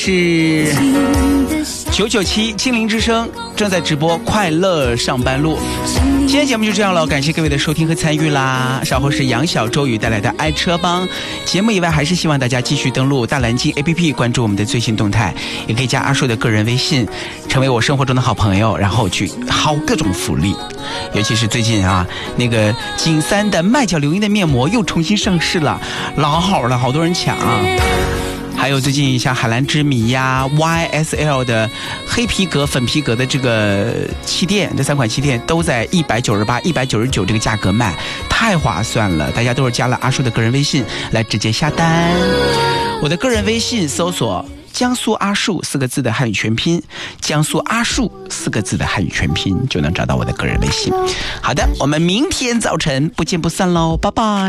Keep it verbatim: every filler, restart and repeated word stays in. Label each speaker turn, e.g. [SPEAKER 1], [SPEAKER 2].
[SPEAKER 1] 是九九七精灵之声正在直播快乐上班路。今天节目就这样了，感谢各位的收听和参与啦。稍后是杨小周宇带来的爱车帮。节目以外，还是希望大家继续登录大蓝鲸 A P P， 关注我们的最新动态，也可以加阿树的个人微信，成为我生活中的好朋友，然后去薅各种福利。尤其是最近啊，那个景三的麦角流音的面膜又重新上市了，老好了，好多人抢。还有最近像海蓝之谜呀 Y S L 的黑皮革粉皮革的这个气垫，这三款气垫都在一百九十八、一百九十九这个价格卖，太划算了。大家都是加了阿树的个人微信来直接下单。我的个人微信搜索江苏阿树四个字的汉语全拼，江苏阿树四个字的汉语全拼就能找到我的个人微信。好的，我们明天早晨不见不散喽，拜拜。